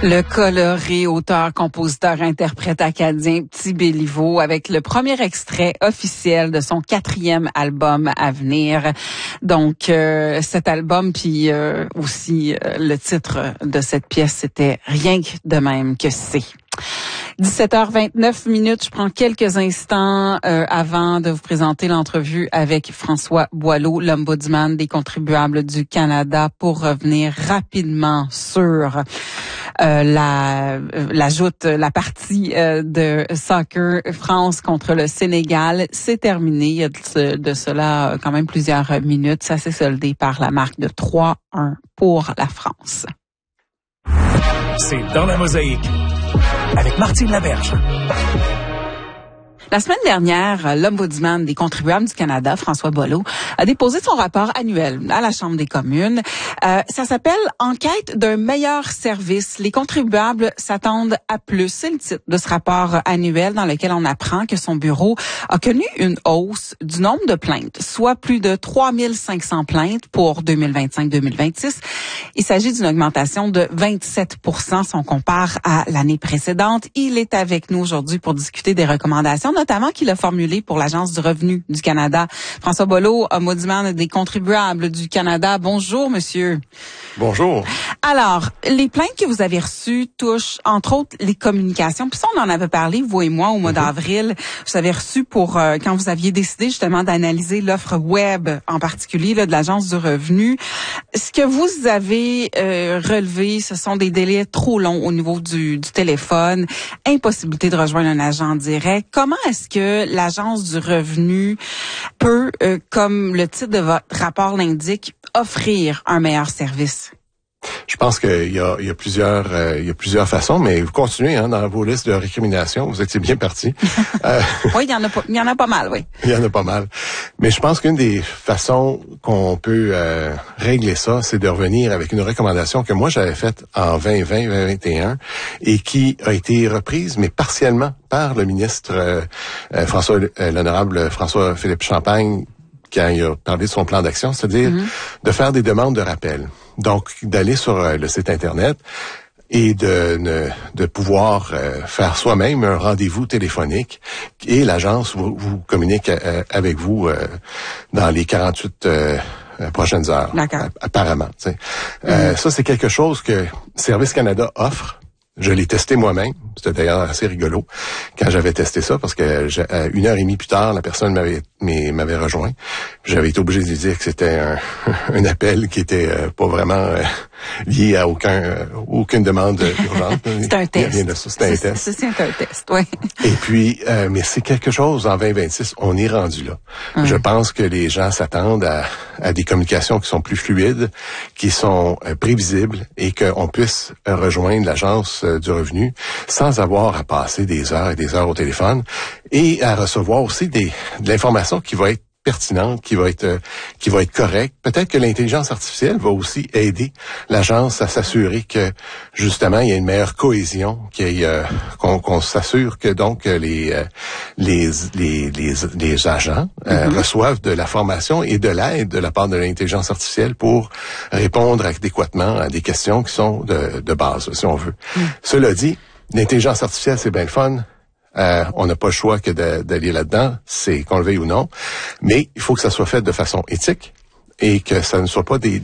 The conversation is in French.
Le coloré, auteur, compositeur, interprète acadien Petit Béliveau avec le premier extrait officiel de son 4e album à venir. Donc, cet album, puis aussi le titre de cette pièce, c'était Rien que de même que c'est. 17h29, je prends quelques instants avant de vous présenter l'entrevue avec François Boileau, l'Ombudsman des contribuables du Canada, pour revenir rapidement sur la partie de soccer France contre le Sénégal. C'est terminé. Il y a de cela quand même plusieurs minutes. Ça s'est soldé par la marque de 3-1 pour la France. C'est dans la mosaïque avec Martine Laberge. La semaine dernière, l'Ombudsman des contribuables du Canada, François Boileau, a déposé son rapport annuel à la Chambre des communes. Ça s'appelle « Enquête d'un meilleur service ». Les contribuables s'attendent à plus. C'est le titre de ce rapport annuel dans lequel on apprend que son bureau a connu une hausse du nombre de plaintes, soit plus de 3500 plaintes pour 2025-2026. Il s'agit d'une augmentation de 27% si on compare à l'année précédente. Il est avec nous aujourd'hui pour discuter des recommandations, notamment qu'il a formulées pour l'Agence du revenu du Canada. François Boileau, Ombudsman des contribuables du Canada. Bonjour, monsieur. Bonjour. Alors, les plaintes que vous avez reçues touchent, entre autres, les communications. Puis ça, on en avait parlé, vous et moi, au mois d'avril. Vous avez reçu pour, quand vous aviez décidé justement d'analyser l'offre web, en particulier là, de l'Agence du revenu. Ce que vous avez relevé, ce sont des délais trop longs au niveau du téléphone, impossibilité de rejoindre un agent direct. Comment est-ce que l'Agence du revenu peut, comme le titre de votre rapport l'indique, offrir un meilleur service? Je pense qu'il y a plusieurs façons, mais vous continuez dans vos listes de récriminations. Vous étiez bien parti. Oui, il y en a pas mal, oui. Il y en a pas mal. Mais je pense qu'une des façons qu'on peut régler ça, c'est de revenir avec une recommandation que moi j'avais faite en 2020-2021 et qui a été reprise, mais partiellement par le ministre l'honorable François-Philippe Champagne, quand il a parlé de son plan d'action, c'est-à-dire de faire des demandes de rappel. Donc, d'aller sur le site Internet et de pouvoir faire soi-même un rendez-vous téléphonique et l'agence vous communique avec vous dans les 48 prochaines heures, apparemment. Ça, c'est quelque chose que Service Canada offre. Je l'ai testé moi-même. C'était d'ailleurs assez rigolo quand j'avais testé ça parce que 1h30 plus tard, la personne m'avait rejoint. J'avais été obligé de lui dire que c'était un appel qui était pas vraiment lié à aucune demande urgente. C'est un test. C'était un test. C'est un test, oui. Et puis, mais c'est quelque chose en 2026, on est rendu là. Je pense que les gens s'attendent à des communications qui sont plus fluides, qui sont prévisibles et qu'on puisse rejoindre l'agence du revenu sans avoir à passer des heures et des heures au téléphone et à recevoir aussi de l'information qui va être pertinente, qui va être correcte. Peut-être que l'intelligence artificielle va aussi aider l'agence à s'assurer que justement il y a une meilleure cohésion, qu'on s'assure que donc les agents reçoivent de la formation et de l'aide de la part de l'intelligence artificielle pour répondre adéquatement à des questions qui sont de base, si on veut. Cela dit, l'intelligence artificielle, c'est bien le fun. On n'a pas le choix que d'aller là-dedans, c'est qu'on le veuille ou non. Mais il faut que ça soit fait de façon éthique et que ça ne soit pas des